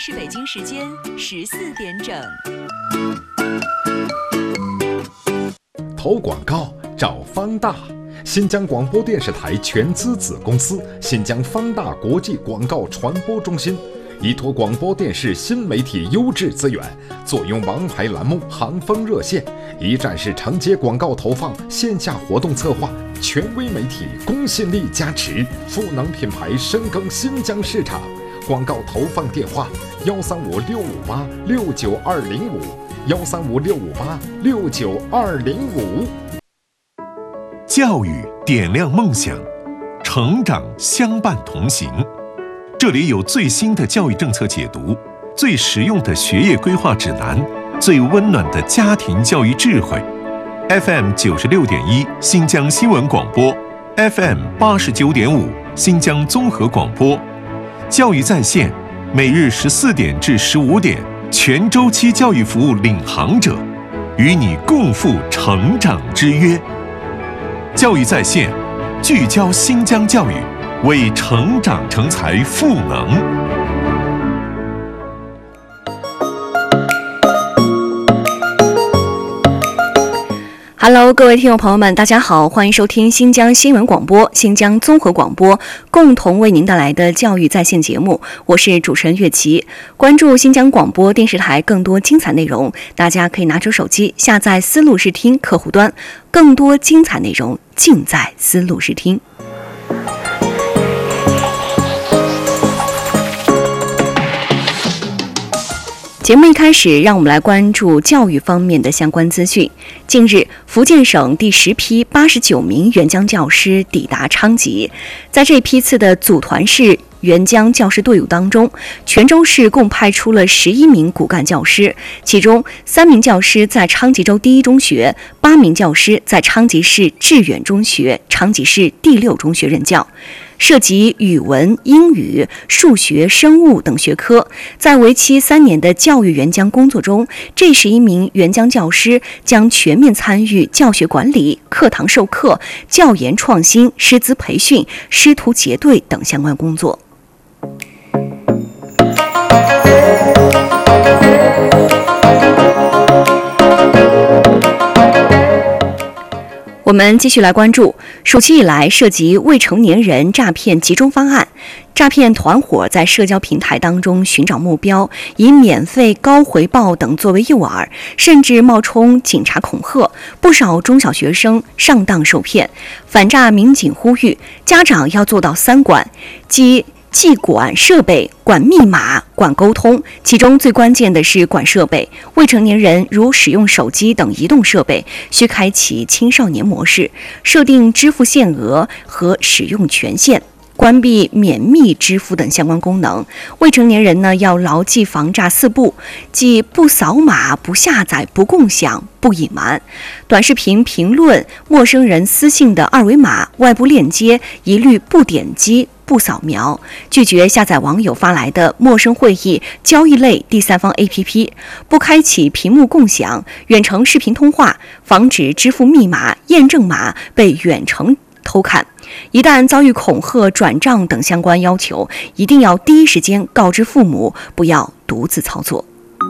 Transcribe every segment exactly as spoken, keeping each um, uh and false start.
是北京时间十四点整。 投广告找方大，新疆广播电视台全资子公司新疆方大国际广告传播中心，依托广播电视新媒体优质资源，坐拥王牌栏目行风热线，一站式承接广告投放、线下活动策划，权威媒体公信力加持，赋能品牌深耕新疆市场。广告投放电话：幺三五六五八六九二零五，幺三五六五八六九二零五。 教育点亮梦想，成长相伴同行。这里有最新的教育政策解读，最实用的学业规划指南，最温暖的家庭教育智慧。F M 九十六点一新疆新闻广播 ，F M 八十九点五新疆综合广播。教育在线，每日十四点至十五点，全周期教育服务领航者，与你共赴成长之约。教育在线，聚焦新疆教育，为成长成才赋能。 Hello， 各位听众朋友们，大家好，欢迎收听新疆新闻广播、新疆综合广播共同为您带来的教育在线节目，我是主持人岳琪。关注新疆广播电视台更多精彩内容，大家可以拿出手机下载思路视听客户端，更多精彩内容尽在思路视听。节目一开始，让我们来关注教育方面的相关资讯。近日，福建省第十批八十九名援疆教师抵达昌吉，在这批次的组团式援疆教师队伍当中，泉州市共派出了十一名骨干教师，其中三名教师在昌吉州第一中学，八名教师在昌吉市致远中学、昌吉市第六中学任教。涉及语文、英语、数学、生物等学科，在为期三年的教育援疆工作中，这十一名援疆教师将全面参与教学管理、课堂授课、教研创新、师资培训、师徒结对等相关工作。我们继续来关注，暑期以来涉及未成年人诈骗集中方案，诈骗团伙在社交平台当中寻找目标，以免费、高回报等作为诱饵，甚至冒充警察恐吓，不少中小学生上当受骗。反诈民警呼吁家长要做到三管，即既管设备、管密码、管沟通，其中最关键的是管设备。未成年人如使用手机等移动设备，需开启青少年模式，设定支付限额和使用权限，关闭免密支付等相关功能。未成年人呢，要牢记防诈四不，即不扫码、不下载、不共享、不隐瞒。短视频评论、陌生人私信的二维码、外部链接，一律不点击、不扫描，拒绝下载网友发来的陌生会议、交易类第三方 A P P， 不开启屏幕共享、远程视频通话，防止支付密码、验证码被远程偷看。一旦遭遇恐吓、转账等相关要求，一定要第一时间告知父母，不要独自操作。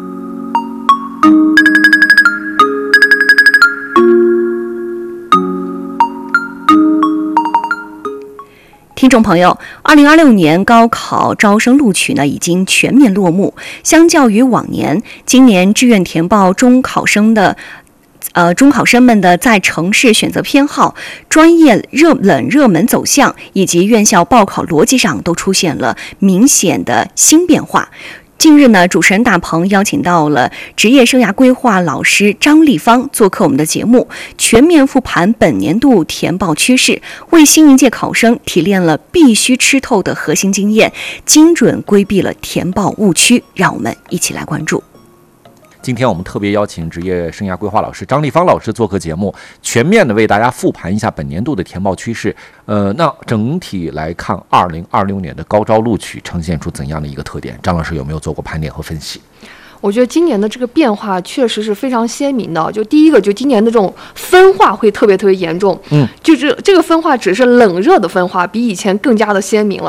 听众朋友，二零二六年高考招生录取呢已经全面落幕。相较于往年，今年志愿填报中考生的呃中考生们的在城市选择偏好、专业热冷热门走向以及院校报考逻辑上都出现了明显的新变化。近日呢，主持人大鹏邀请到了职业生涯规划老师张立芳做客我们的节目，全面复盘本年度填报趋势，为新一届考生提炼了必须吃透的核心经验，精准规避了填报误区。让我们一起来关注。 今天我们特别邀请职业生涯规划老师张立芳老师做客节目，全面的为大家复盘一下本年度的填报趋势。呃，那整体来看，二零二六年的高招录取呈现出怎样的一个特点？张老师有没有做过盘点和分析？ 我觉得今年的这个变化确实是非常鲜明的。就第一个，就今年的这种分化会特别特别严重，嗯，就是这个分化只是冷热的分化，比以前更加的鲜明了。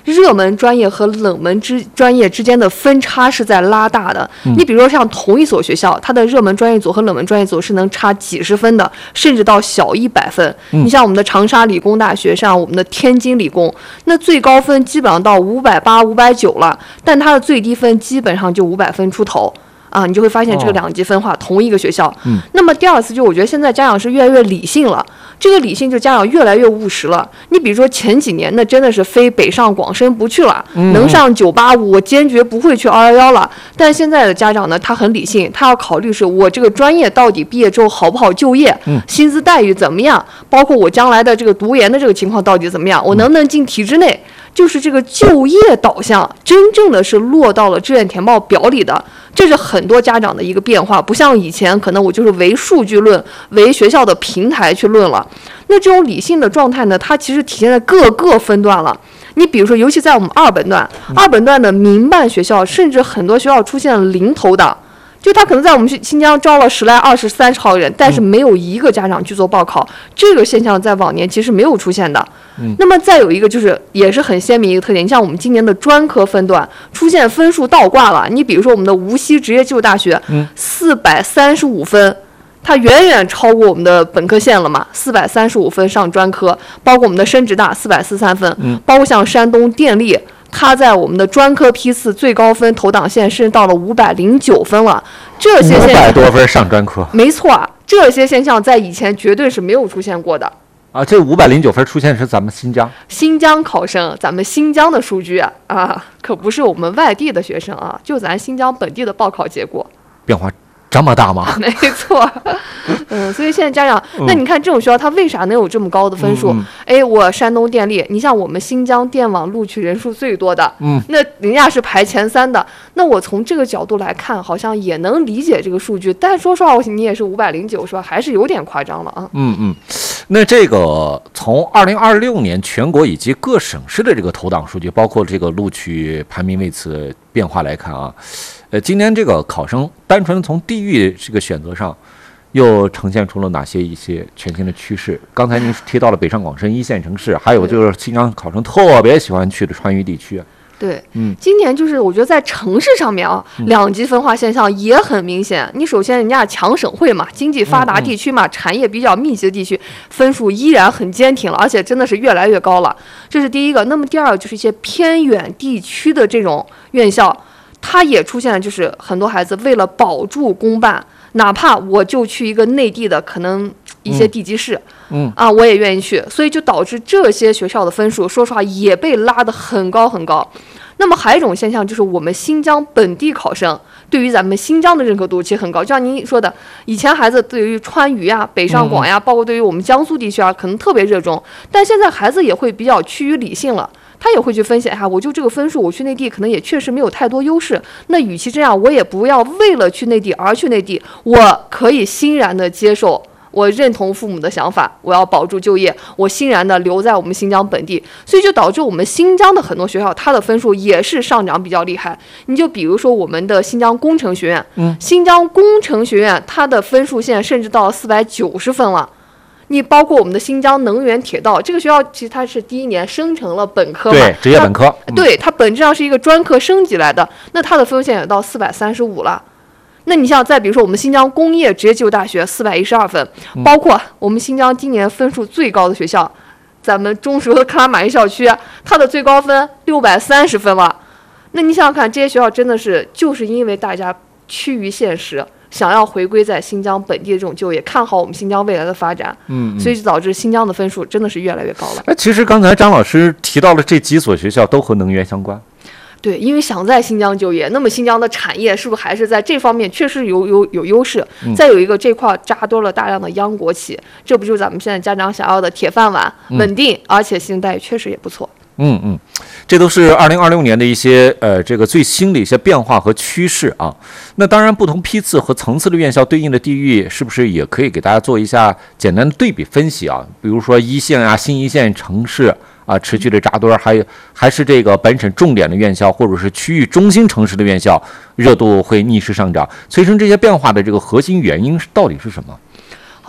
热门专业和冷门之专业之间的分差是在拉大的。 嗯、 你比如说像同一所学校，它的热门专业组和冷门专业组是能差几十分的，甚至到小一百分。 嗯、 你像我们的长沙理工大学，像我们的天津理工，那最高分基本上到五百八、五百九了，但它的最低分基本上就五百分出头。啊，你就会发现这个两极分化，哦、同一个学校。 嗯， 那么第二次就我觉得现在家长是越来越理性了，这个理性就家长越来越务实了。你比如说前几年那真的是非北上广深不去了， 嗯、 能上九八五我坚决不会去二幺幺了。但现在的家长呢，他很理性，他要考虑是我这个专业到底毕业之后好不好就业， 嗯、 薪资待遇怎么样，包括我将来的这个读研的这个情况到底怎么样，我能不能进体制内。就是这个就业导向真正的是落到了志愿填报表里的，这是很多家长的一个变化，不像以前可能我就是唯数据论、唯学校的平台去论了。那这种理性的状态呢，它其实体现在各个分段了。你比如说，尤其在我们二本段，二本段的民办学校，甚至很多学校出现了零投档。就他可能在我们新疆招了十来、二十、三十号人，但是没有一个家长去做报考，嗯、这个现象在往年其实没有出现的。 嗯， 那么再有一个就是也是很鲜明一个特点，你像我们今年的专科分段出现分数倒挂了。你比如说我们的无锡职业技术大学， 嗯， 四百三十五分，它远远超过我们的本科线了嘛，四百三十五分上专科，包括我们的深职大四百四十三分， 嗯， 包括像山东电力。他在我们的专科批次最高分投档线甚至到了五百零九分了，这些现象五百多分上专科， 没错啊，这些现象在以前绝对是没有出现过的啊。这五百零九分出现是咱们新疆新疆考生，咱们新疆的数据啊，啊可不是我们外地的学生啊，就咱新疆本地的报考结果变化这么大吗？ 没错，嗯，所以现在家长，那你看这种学校，它为啥能有这么高的分数？ 嗯、 哎，我山东电力，你像我们新疆电网录取人数最多的， 嗯， 那人家是排前三的。那我从这个角度来看，好像也能理解这个数据。但说实话，你也是五百零九，是吧？还是有点夸张了啊。 嗯嗯，那这个从二零二六年全国以及各省市的这个投档数据，包括这个录取排名为此变化来看啊。呃，今年这个考生单纯从地域这个选择上，又呈现出了哪些一些全新的趋势？刚才您提到了北上广深一线城市，还有就是新疆考生特别喜欢去的川渝地区。 对， 嗯， 今年就是我觉得在城市上面啊， 嗯、 两极分化现象也很明显。你首先人家强省会嘛，经济发达地区嘛， 嗯嗯、 产业比较密集的地区，分数依然很坚挺了，而且真的是越来越高了。这是第一个。那么第二个就是一些偏远地区的这种院校。它也出现了，就是很多孩子为了保住公办，哪怕我就去一个内地的，可能一些地级市， 嗯啊，我也愿意去，所以就导致这些学校的分数，说实话也被拉得很高很高。那么还有一种现象就是，我们新疆本地考生对于咱们新疆的认可度其实很高，就像您说的，以前孩子对于川渝呀、北上广呀，包括对于我们江苏地区啊，可能特别热衷，但现在孩子也会比较趋于理性了。他也会去分析，哈，我就这个分数，我去内地可能也确实没有太多优势。那与其这样，我也不要为了去内地而去内地，我可以欣然的接受，我认同父母的想法，我要保住就业，我欣然的留在我们新疆本地。所以就导致我们新疆的很多学校，它的分数也是上涨比较厉害。你就比如说我们的新疆工程学院， 嗯， 新疆工程学院它的分数线甚至到了四百九十分了。你包括我们的新疆能源铁道这个学校，其实它是第一年升成了本科嘛， 对，职业本科， 它对，它本质上是一个专科升级来的，那它的分数线也到四百三十五了。那你像再比如说我们新疆工业职业技术大学四百一十二分，包括我们新疆今年分数最高的学校，咱们中石油的克拉玛依校区，它的最高分六百三十分了。那你想想看，这些学校真的是就是因为大家趋于现实，想要回归在新疆本地的这种就业，看好我们新疆未来的发展， 嗯，嗯所以就导致新疆的分数真的是越来越高了。 哎，其实刚才张老师提到了这几所学校都和能源相关。 对，因为想在新疆就业，那么新疆的产业是不是还是在这方面确实有有有优势？ 嗯、 再有一个，这块扎堆了大量的央国企，这不就是咱们现在家长想要的铁饭碗、稳定，嗯、而且薪资待遇确实也不错。 嗯嗯，这都是二零二六年的一些呃这个最新的一些变化和趋势啊。那当然，不同批次和层次的院校对应的地域，是不是也可以给大家做一下简单的对比分析啊？比如说一线啊、新一线城市啊，持续的扎堆，还有还是这个本省重点的院校，或者是区域中心城市的院校，热度会逆势上涨，催生这些变化的这个核心原因到底是什么？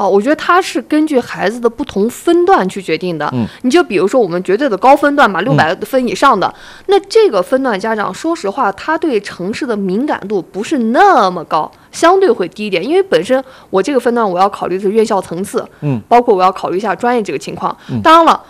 好，我觉得它是根据孩子的不同分段去决定的。 嗯， 你就比如说我们绝对的高分段嘛，六百分以上的，嗯、那这个分段家长，说实话，他对城市的敏感度不是那么高，相对会低一点，因为本身我这个分段我要考虑的是院校层次， 嗯， 包括我要考虑一下专业这个情况。 嗯、 当然了，